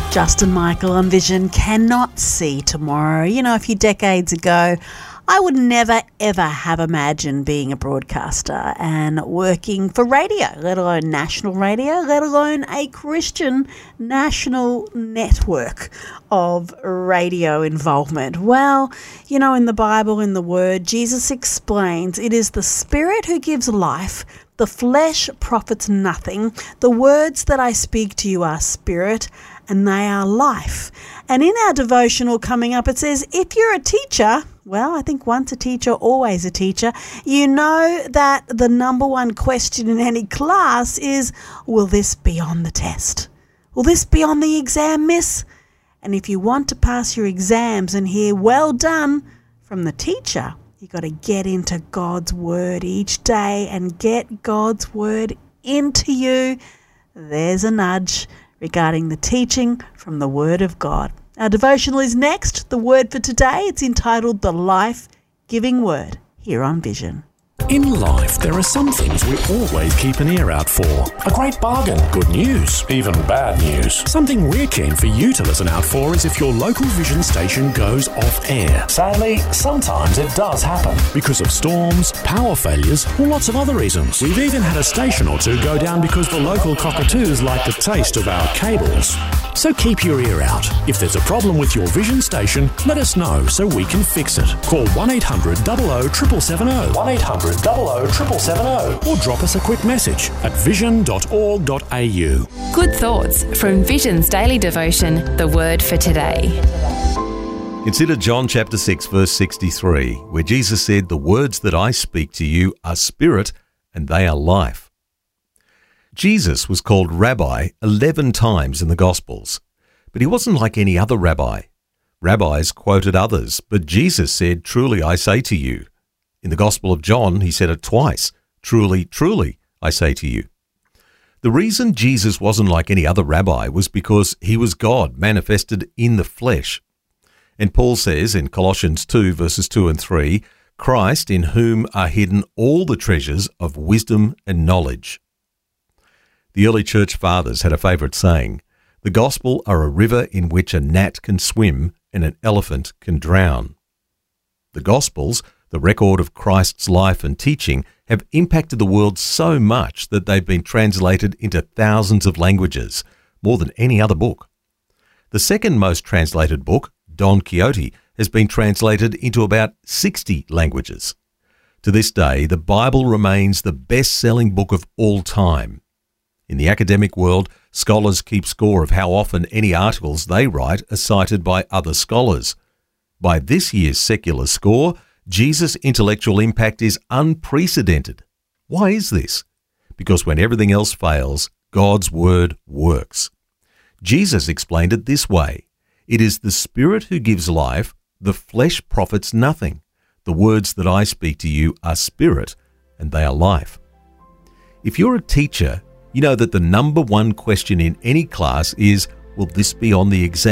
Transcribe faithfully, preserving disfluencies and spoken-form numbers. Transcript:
Justin Michael on Vision cannot see tomorrow. You know, a few decades ago, I would never, ever have imagined being a broadcaster and working for radio, let alone national radio, let alone a Christian national network of radio involvement. Well, you know, in the Bible, in the Word, Jesus explains it is the Spirit who gives life. The flesh profits nothing. The words that I speak to you are spirit and they are life. And in our devotional coming up, it says, if you're a teacher, well, I think once a teacher, always a teacher, you know that the number one question in any class is, will this be on the test? Will this be on the exam, miss? And if you want to pass your exams and hear well done from the teacher, you got to get into God's Word each day and get God's Word into you. There's a nudge regarding the teaching from the Word of God. Our devotional is next. The word for today, it's entitled The Life-Giving Word, here on Vision. In life, there are some things we always keep an ear out for. A great bargain, good news, even bad news. Something we're keen for you to listen out for is if your local Vision station goes off air. Sadly, sometimes it does happen. Because of storms, power failures, or lots of other reasons. We've even had a station or two go down because the local cockatoos like the taste of our cables. So keep your ear out. If there's a problem with your Vision station, let us know so we can fix it. Call one eight hundred zero zero seven seven zero. one eight hundred zero zero seven seven zero. Or drop us a quick message at vision dot org dot a u. Good thoughts from Vision's daily devotion, The Word for Today. Consider John chapter six, verse sixty-three, where Jesus said, the words that I speak to you are spirit and they are life. Jesus was called Rabbi eleven times in the Gospels, but he wasn't like any other rabbi. Rabbis quoted others, but Jesus said, truly I say to you. In the Gospel of John, he said it twice, truly, truly I say to you. The reason Jesus wasn't like any other rabbi was because he was God manifested in the flesh. And Paul says in Colossians two, verses two and three, Christ in whom are hidden all the treasures of wisdom and knowledge. The early church fathers had a favourite saying, the gospel are a river in which a gnat can swim and an elephant can drown. The Gospels, the record of Christ's life and teaching, have impacted the world so much that they've been translated into thousands of languages, more than any other book. The second most translated book, Don Quixote, has been translated into about sixty languages. To this day, the Bible remains the best-selling book of all time. In the academic world, scholars keep score of how often any articles they write are cited by other scholars. By this year's secular score, Jesus' intellectual impact is unprecedented. Why is this? Because when everything else fails, God's word works. Jesus explained it this way. It is the Spirit who gives life, the flesh profits nothing. The words that I speak to you are spirit, and they are life. If you're a teacher, you know that the number one question in any class is, will this be on the exam?